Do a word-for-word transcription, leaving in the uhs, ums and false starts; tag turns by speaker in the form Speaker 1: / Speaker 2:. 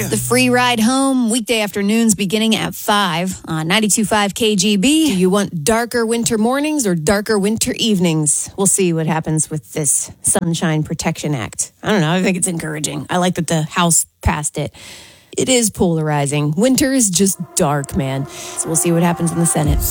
Speaker 1: The free ride home, weekday afternoons beginning at five on ninety-two point five K G B. Do you want darker winter mornings or darker winter evenings? We'll see what happens with this Sunshine Protection Act. I don't know. I think it's encouraging. I like that the House passed it. It is polarizing. Winter is just dark, man. So we'll see what happens in the Senate.